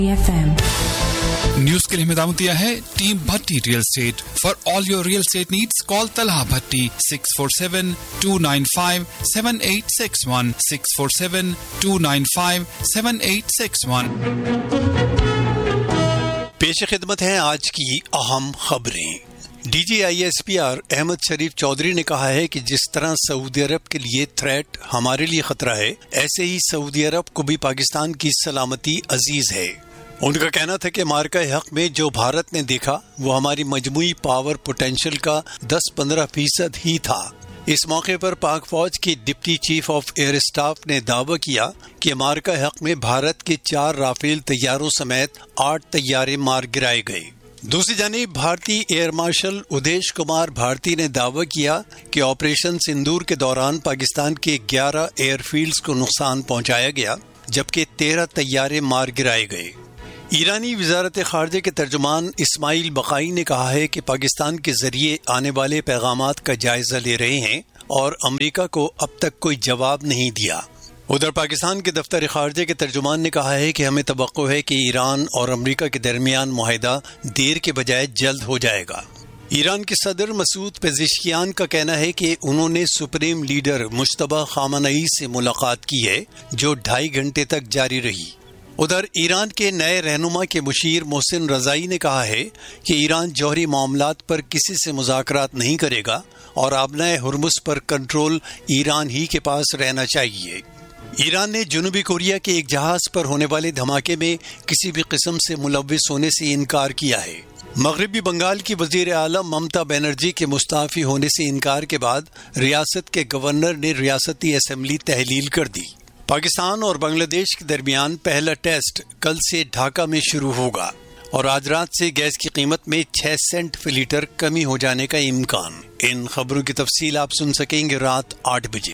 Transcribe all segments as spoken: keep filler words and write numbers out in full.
F M news के लिए हिदायत है team Bhatti real estate for all your real estate needs call Talha Bhatti six four seven to nine five seven eight six one six four seven to nine five seven eight six one. पेश खिदमत हैं आज की अहम खबरें। D G I S P R Ahmad शरीफ चौधरी ने कहा है कि जिस तरह सऊदी अरब के लिए थ्रेट हमारे लिए खतरा है, ऐसे ही सऊदी अरब को भी पाकिस्तान की सलामती अजीज है। उनका कहना था कि मार्का हक में जो भारत ने देखा वो हमारी मजमूई पावर पोटेंशियल का दस पंद्रह फीसद ही था। इस मौके पर पाक फौज की deputy chief of air staff ने दावा किया कि मार्का हक में भारत के चार राफेल तैयारों समेत आठ तैयारे मार गिराए गए। दूसरी जानिब भारतीय एयर मार्शल उदेश कुमार भारती ने दावा किया कि ऑपरेशन सिंदूर के दौरान पाकिस्तान के ग्यारह एयरफील्ड्स को नुकसान पहुंचाया गया, जबकि तेरह तैयारे मार गिराए गए। ईरानी वजारत खारजा के तर्जुमान इस्माइल बकाई ने कहा है कि पाकिस्तान के जरिए आने वाले पैगामात का जायजा ले रहे हैं और अमेरिका को अब तक कोई जवाब नहीं दिया। उधर पाकिस्तान के दफ्तर खारजा के तर्जुमान ने कहा है कि हमें तवक्को है कि ईरान और अमेरिका के दरमियान मुआहिदा देर के बजाय जल्द हो जाएगा। ईरान के सदर मसूद पेज़ेश्कियान का कहना है कि उन्होंने सुप्रीम लीडर मुश्तबा खामनई से मुलाकात की है, जो ढाई घंटे तक जारी रही। उधर ईरान के नए रहनुमा के मुशीर मोहसिन रजाई ने कहा है कि ईरान जौहरी मामलात पर किसी से मुज़ाकरात नहीं करेगा और आबनाए हुर्मुज़ पर कंट्रोल ईरान ही के पास रहना चाहिए। ईरान ने जनूबी कोरिया के एक जहाज पर होने वाले धमाके में किसी भी किस्म से मुलव्विस होने से इनकार किया है। मगरबी बंगाल की वजीर आलम ममता बनर्जी के मुस्ताफी होने से इनकार के बाद रियासत के गवर्नर ने रियासती असेंबली तहलील कर दी। पाकिस्तान और बांग्लादेश के दरमियान पहला टेस्ट कल से ढाका में शुरू होगा और आज रात से गैस की कीमत में छह सेंट फी लीटर कमी हो जाने का इम्कान। इन खबरों की तफसील आप सुन सकेंगे रात आठ बजे।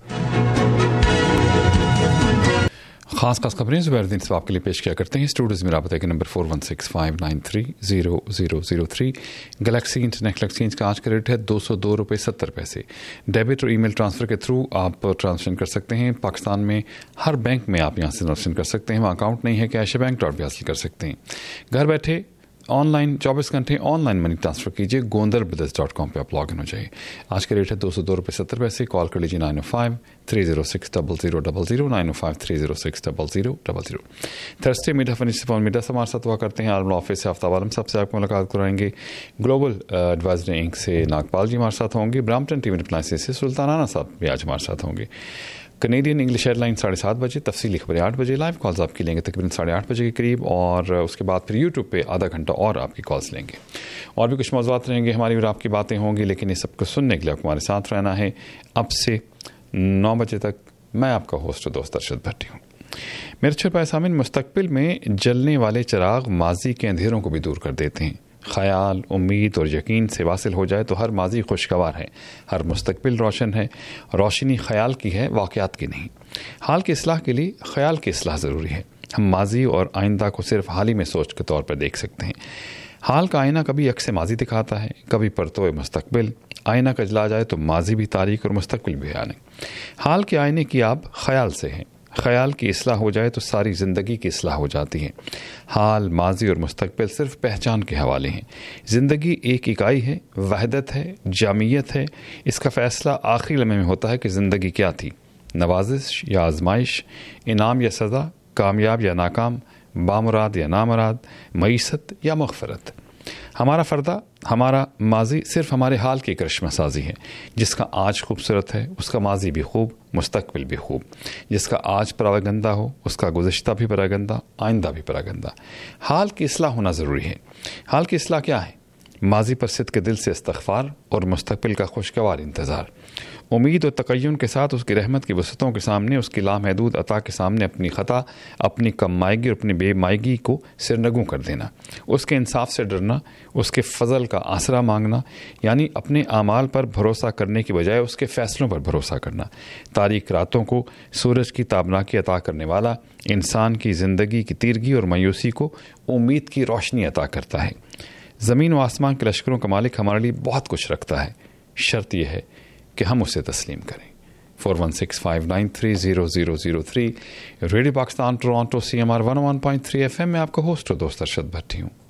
खास खास खबरें ज़ुबैरुद्दीन साहब आपके लिए पेश किया करते हैं। स्टूडियोज़ में राबता के number four one six five nine three zero zero zero three. Galaxy international exchange का आज का रेट है दो सौ दो रुपये सत्तर पैसे। डेबिट और ईमेल ट्रांसफ़र के थ्रू आप ट्रांसफर कर सकते हैं। पाकिस्तान में हर बैंक में आप यहाँ से ट्रांसफर कर सकते हैं। वहाँ अकाउंट नहीं है, कैश बैंक डॉट भी हासिल कर सकते हैं। घर बैठे ऑनलाइन चौबीस घंटे ऑनलाइन मनी ट्रांसफर कीजिए। गोंदल ब्रदर्स डॉट कॉम पर आप लॉग इन हो जाइए। आज का रेट है दो सौ दो रुपये सत्तर पैसे। कॉल कर लीजिए नाइन ओ five three zero six double zero double zero nine ओ five three zero six double zero double zero. Thursday media furniture media से हमारे साथ हुआ करते हैं आलम ऑफिस से आफ्ताब आलम साहब से आपको मुलाकात कराएंगे। ग्लोबल एडवाइजरी इंक से नागपाल जी हमारे साथ होंगे। ब्राम्पटन टीवी अप्लायंसेस से सुल्ताना साहब भी आज हमारे साथ होंगे। कनेडियन इंग्लिश एयरलाइन साढ़े सात बजे, तफसीली खबरें आठ बजे। लाइव कॉल्स आपकी लेंगे तकरीबन साढ़े आठ बजे के करीब और उसके बाद फिर यूट्यूब पे आधा घंटा और आपकी कॉल्स लेंगे। और भी कुछ मौज़ूआत रहेंगे हमारी और आपकी बातें होंगी, लेकिन ये सब कुछ सुनने के लिए आपको हमारे साथ रहना है। अब से नौ बजे तक मैं आपका होस्ट दोस्त अरशद भट्टी हूँ। मेरे छोटे सामिन, मुस्तकबिल में जलने वाले चिराग माजी के अंधेरों को भी दूर कर देते हैं। ख्याल, उम्मीद और यकीन से वासिल हो जाए तो हर माजी खुशगवार है, हर मुस्तकबिल रोशन है। रोशनी ख्याल की है, वाक़यात की नहीं। हाल की इस्लाह के लिए ख्याल की इस्लाह ज़रूरी है। हम माजी और आइंदा को सिर्फ हाल ही में सोच के तौर पर देख सकते हैं। हाल का आईना कभी अक्स माजी दिखाता है, कभी परतोए मुस्तकबिल। आईना का जला जाए तो माजी भी तारीख और मुस्तकबिल भी आने। हाल के आईने की आब ख्याल से है। ख्याल की इस्लाह हो जाए तो सारी ज़िंदगी की इस्लाह हो जाती है। हाल, माजी और मुस्तकबिल सिर्फ पहचान के हवाले हैं। ज़िंदगी एक इकाई है, वहदत है, जामियत है। इसका फ़ैसला आखिरी लम्हे में होता है कि ज़िंदगी क्या थी, नवाजिश या आजमाइश, इनाम या सज़ा, कामयाब या नाकाम, बामुराद या नामुराद, मईसत या मग़फ़रत। हमारा फ़र्दा, हमारा माजी सिर्फ हमारे हाल की करिश्मा साजी है। जिसका आज खूबसूरत है उसका माजी भी खूब, मुस्तकबिल भी खूब। जिसका आज परागंदा हो उसका गुज़श्ता भी परागंदा, आइंदा भी परागंदा। हाल की इस्लाह होना ज़रूरी है। हाल की इस्लाह क्या है? माजी पर सिद्क़ के दिल से इस्तग़फ़ार और मुस्तकबिल का खुशगवार इंतज़ार। उम्मीद और तक़य्युन के साथ उसकी रहमत की वसअतों के सामने, उसकी लामहदूद अता के सामने अपनी ख़ता, अपनी कमाईगी और अपनी बेमाईगी को सिरनगू कर देना। उसके इंसाफ से डरना, उसके फ़ज़ल का आसरा मांगना, यानी अपने आमाल पर भरोसा करने की बजाय उसके फ़ैसलों पर भरोसा करना। तारीक रातों को सूरज की ताबनाकी अता करने वाला इंसान की ज़िंदगी की तीरगी और मायूसी को उम्मीद की रोशनी अता करता है। ज़मीन व आसमान के लश्करों का मालिक हमारे लिए बहुत कुछ रखता है। शर्त यह है कि हम उसे तस्लीम करें। Four one six five nine three zero zero zero three. Radio Pakistan Toronto C M R one one point three F M میں آپ کا ہوسٹ و دوست ارشد بھٹی ہوں.